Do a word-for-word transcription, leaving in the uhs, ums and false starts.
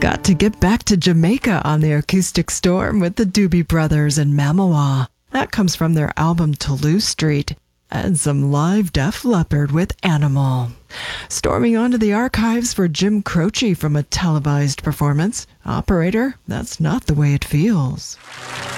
Got to get back to Jamaica on the Acoustic Storm with the Doobie Brothers and Mamawa. That comes from their album Toulouse Street. And some live Def Leppard with Animal. Storming onto the archives for Jim Croce from a televised performance. Operator, that's not the way it feels.